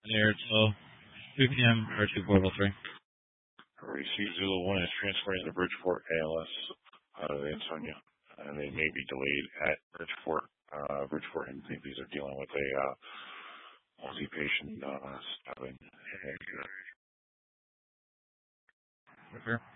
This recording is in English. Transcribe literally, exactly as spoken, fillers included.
There, so three P M or two four three. Receive Zulu one is transferring to Bridgeport A L S out of Ansonia, and they may be delayed at Bridgeport. Uh, Bridgeport and these are dealing with a uh, multi-patient uh, stabbing. Okay.